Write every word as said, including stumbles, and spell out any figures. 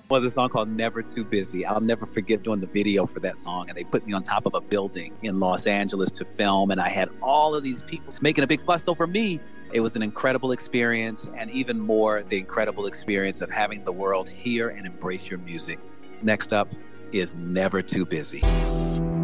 was a song called Never Too Busy. I'll never forget doing the video for that song. And they put me on top of a building in Los Angeles to film. And I had all of these people making a big fuss over me. It was an incredible experience. And even more, the incredible experience of having the world hear and embrace your music. Next up is Never Too Busy.